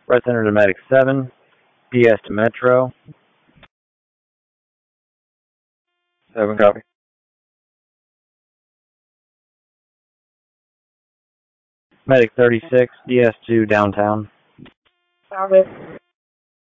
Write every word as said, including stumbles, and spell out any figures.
Red Center to Medic seven. P S to Metro. seven copy. Medic thirty-six, D S two downtown. Found it.